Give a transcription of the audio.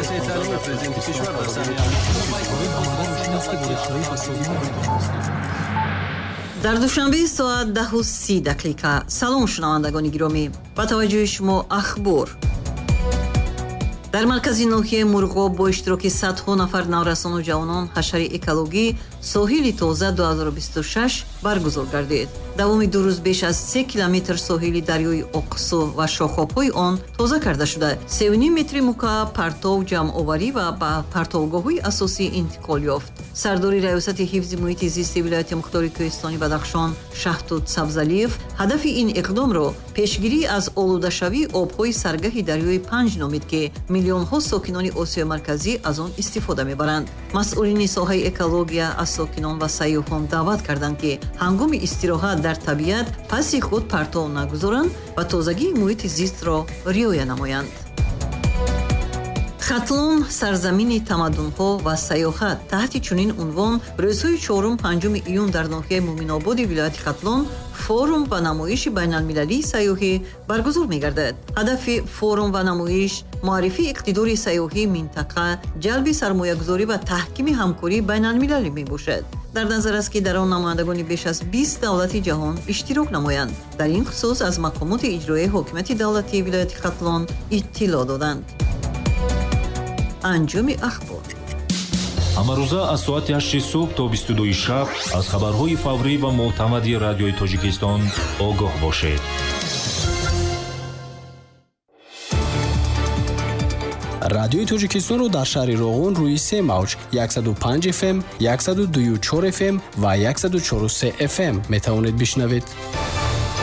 مؤسسه تعلیمی پرزیدنت کشور در صحنه در دوشنبه ساعت 10:30 سلام شنوندگان گرامی، با توجه شما اخبار. در مرکز نوحیه مرغاب با اشتراک صدها نفر نورسان و جوانان حشر اکولوژی ساحل تازه 2026 برگزار گردید. دوام 2 روز بیش از 3 کیلومتر ساحل دریای اقصی و شاخاب‌های آن تازه کرده شده. 3.5 متر مکعب پرتو جمع‌آوری و با پرتوگاه‌های اساسی انتقال یافت. سردار ریاست حفظ محیط زیست ولایت مختار کوهستانی بدخشان شهدود سبزعلیف هدف این اقدام را پیشگیری از آلوده‌شوی آب‌های سرگاه دریای پنج نامید که میلیون‌ها ساکنان آسیای مرکزی از آن استفاده می‌برند. مسئولین ساحه اکولوژیا از ساکنان و سیاحان دعوت کردند که هنگام استراحت در طبیعت پس خود پرتو نگذارند و تازگی محیط زیست را رعایت نمایند. خطلون سرزمین تمدن‌ها و سیاحت تحت چنین عنوان روزهای 4-5 ایون در ناحیه مومن‌آباد ولایت خطلون فورум و نمایش بین‌المللی سیاحی برگزار می‌گردد. هدف فورум و نمایش معرفی اقتدار سیاحی منطقه، جلب سرمایه‌گذاری و تحکیم همکاری بین‌المللی میباشد. در نظر است که در آن نمایندگان بیش از 20 دولت جهان اشتراک نمایند. در این خصوص از مقامات اجرایی حکومت دولتی ولایت خطلون اطلاع دادند. انجام اخبار. ҳамарӯза аз соати 8 субҳ то 22 шаб аз хабарҳои фаврӣ ва мӯътамади радиои Тоҷикистон огоҳ бошед. радиои Тоҷикистонро дар шаҳри Роғун рӯи 3 мавҷ 105 FM, 102.4 FM ва 104.3 FM метавонед бишнавед.